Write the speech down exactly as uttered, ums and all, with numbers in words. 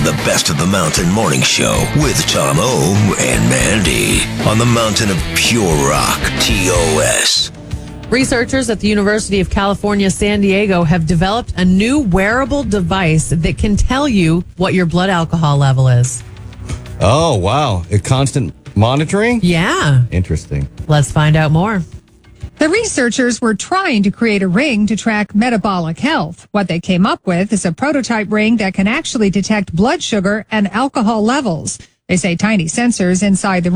the Best of the Mountain Morning Show with Tom O and Mandy on the mountain of pure rock, T O S. Researchers at the University of California, San Diego have developed a new wearable device that can tell you what your blood alcohol level is. Oh, wow. A constant monitoring? Yeah. Interesting. Let's find out more. The researchers were trying to create a ring to track metabolic health. What they came up with is a prototype ring that can actually detect blood sugar and alcohol levels. They say tiny sensors inside the